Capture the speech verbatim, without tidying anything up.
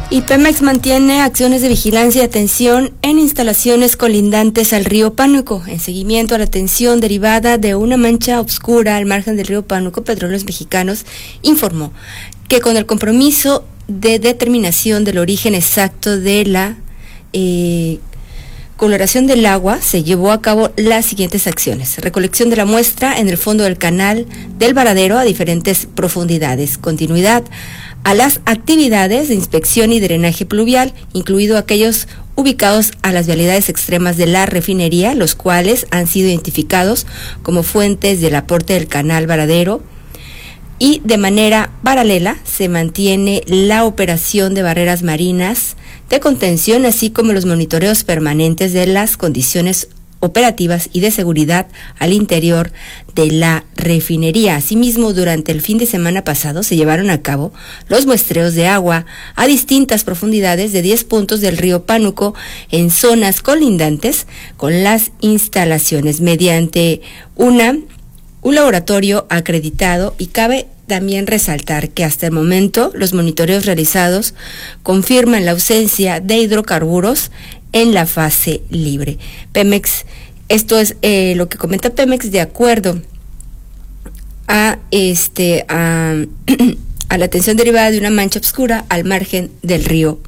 Y Pemex mantiene acciones de vigilancia y atención en instalaciones colindantes al río Pánuco. En seguimiento a la atención derivada de una mancha oscura al margen del río Pánuco, Petróleos Mexicanos informó que con el compromiso de determinación del origen exacto de la eh, coloración del agua, se llevó a cabo las siguientes acciones: recolección de la muestra en el fondo del canal del Varadero a diferentes profundidades, continuidad a las actividades de inspección y drenaje pluvial, incluido aquellos ubicados a las vialidades extremas de la refinería, los cuales han sido identificados como fuentes del aporte del canal Varadero, y de manera paralela se mantiene la operación de barreras marinas de contención, así como los monitoreos permanentes de las condiciones operativas y de seguridad al interior de la refinería. Asimismo, durante el fin de semana pasado se llevaron a cabo los muestreos de agua a distintas profundidades de diez puntos del río Pánuco en zonas colindantes con las instalaciones mediante una un laboratorio acreditado, y cabe también resaltar que hasta el momento los monitoreos realizados confirman la ausencia de hidrocarburos en la fase libre. Pemex, esto es eh, lo que comenta Pemex de acuerdo a este a, a la atención derivada de una mancha oscura al margen del río